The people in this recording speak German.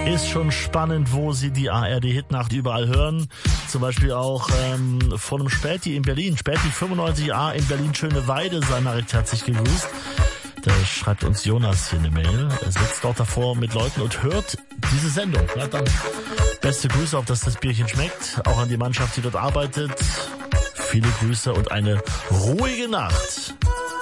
Ist schon spannend, wo Sie die ARD-Hitnacht überall hören. Zum Beispiel auch von einem Späti in Berlin. Späti 95a in Berlin, Schöneweide, sei mal recht herzlich gegrüßt. Da schreibt uns Jonas hier eine Mail. Er sitzt dort davor mit Leuten und hört diese Sendung. Na dann, beste Grüße, auf dass das Bierchen schmeckt. Auch an die Mannschaft, die dort arbeitet. Viele Grüße und eine ruhige Nacht.